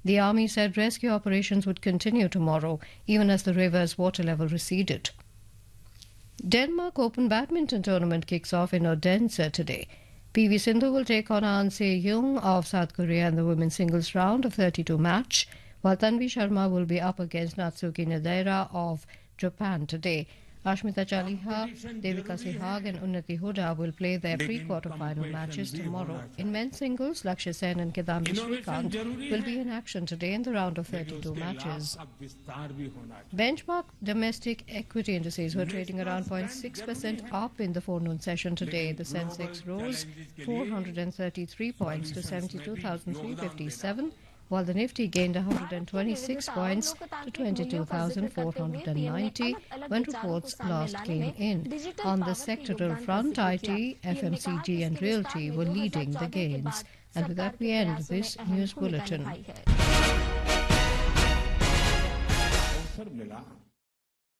The army said rescue operations would continue tomorrow, even as the river's water level receded. Denmark Open Badminton Tournament kicks off in Odense today. PV Sindhu will take on Ahn Se-young of South Korea in the women's singles round of 32 match, while Tanvi Sharma will be up against Natsuki Nadera of Japan today. Ashmita Chaliha, Devika Sehag and Unnati Huda will play their pre-quarter-final matches tomorrow. In men's singles, Lakshya Sen and Kidambi Srikanth will be in action today in the round of 32 matches. Benchmark domestic equity indices were trading around 0.6% up in the forenoon session today. The Sensex rose 433 points to 72,357. While the Nifty gained 126 points to 22,490 when reports last came in. On the sectoral front, IT, FMCG and Realty were leading the gains. And with that we end this news bulletin.